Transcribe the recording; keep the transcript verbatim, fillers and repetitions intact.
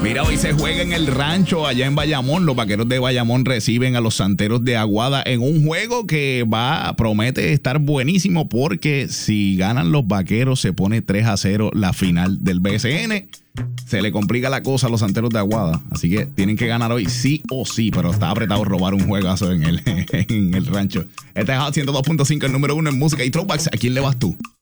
Mira, hoy se juega en el Rancho, allá en Bayamón. Los Vaqueros de Bayamón reciben a los Santeros de Aguada en un juego que va, promete estar buenísimo, porque si ganan los Vaqueros se pone tres a cero la final del B S N. Se le complica la cosa a los Santeros de Aguada, así que tienen que ganar hoy sí o sí, pero está apretado robar un juegazo en el, en el Rancho. Este es Hot ciento dos punto cinco, el número uno en música y throwbacks. ¿A quién le vas tú?